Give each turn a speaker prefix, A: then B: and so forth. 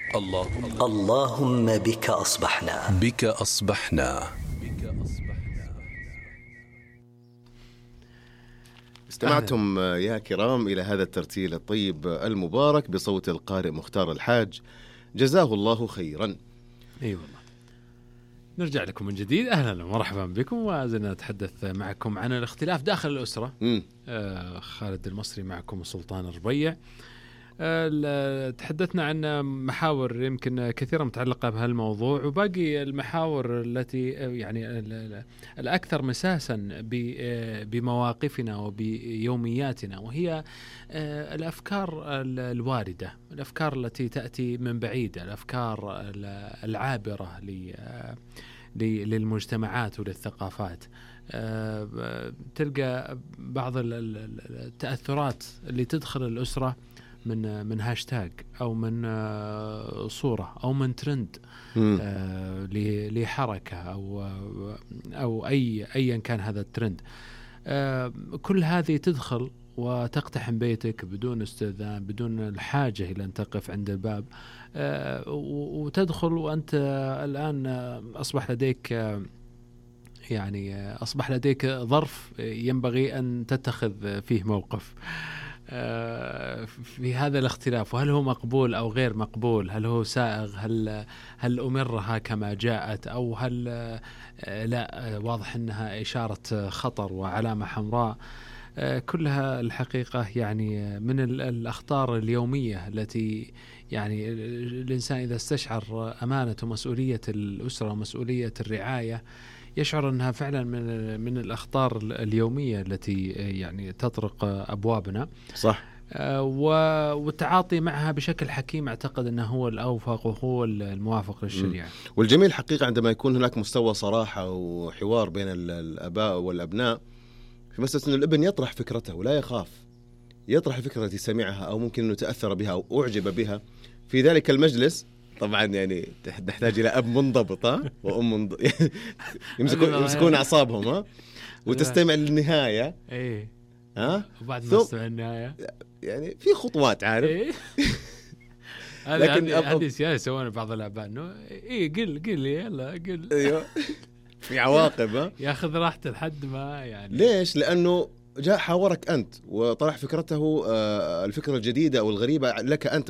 A: اللهم بك أصبحنا.
B: بك أصبحنا.
C: استمعتم يا كرام إلى هذا الترتيل الطيب المبارك بصوت القارئ مختار الحاج، جزاه الله خيرا.
D: اي والله. نرجع لكم من جديد، أهلا ومرحبا بكم، وزلنا نتحدث معكم عن الاختلاف داخل الأسرة. خالد المصري معكم وسلطان الربيع. تحدثنا عن محاور يمكن كثيرا متعلقة بهالموضوع، وباقي المحاور التي يعني الأكثر مساسا بمواقفنا وبيومياتنا، وهي الأفكار الواردة، الأفكار التي تأتي من بعيد، الأفكار العابرة للمجتمعات وللثقافات. تلقى بعض التأثرات اللي تدخل الأسرة من هاشتاج أو من صورة أو من ترند لحركة أو أيا كان هذا الترند. كل هذه تدخل وتقتحم بيتك بدون استئذان، بدون الحاجة إلى أن تقف عند الباب، وتدخل وأنت الآن أصبح لديك ظرف ينبغي أن تتخذ فيه موقف في هذا الاختلاف، وهل هو مقبول أو غير مقبول، هل هو سائغ، هل أمرها كما جاءت، أو هل لا واضح أنها إشارة خطر وعلامة حمراء. كلها الحقيقة يعني من الأخطار اليومية التي يعني الإنسان إذا استشعر أمانة ومسؤولية الأسرة ومسؤولية الرعاية يشعر أنها فعلا من الأخطار اليومية التي يعني تطرق أبوابنا.
C: صح.
D: والتعاطي معها بشكل حكيم أعتقد أنه هو الأوفق وهو الموافق للشريعة.
C: والجميل حقيقة عندما يكون هناك مستوى صراحة وحوار بين الآباء والأبناء في مسألة أن الابن يطرح فكرته ولا يخاف، يطرح الفكرة التي سمعها أو ممكن أنه تأثر بها أو أعجب بها في ذلك المجلس. طبعا يعني نحتاج إلى أب منضبط وأم يمسكون أعصابهم وتستمع للنهاية.
D: وبعد ما تستمع النهاية
C: يعني في خطوات، عارف.
D: لكن هذه سياسة يسوونها بعض الآباء، إنه قل يلا قل.
C: أيوه في عواقب.
D: ياخذ راحته لحد ما يعني.
C: ليش؟ لأنه جاء حاورك أنت وطرح فكرته، الفكرة الجديدة أو الغريبة لك أنت